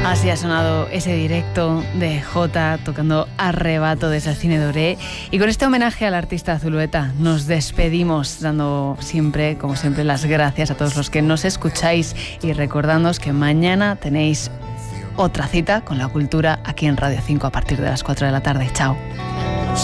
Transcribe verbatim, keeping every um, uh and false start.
Así ha sonado ese directo de Jota tocando Arrebato desde el Cine Doré. Y con este homenaje al artista Zulueta nos despedimos, dando siempre, como siempre, las gracias a todos los que nos escucháis y recordándoos que mañana tenéis otra cita con la cultura aquí en Radio cinco a partir de las cuatro de la tarde. Chao.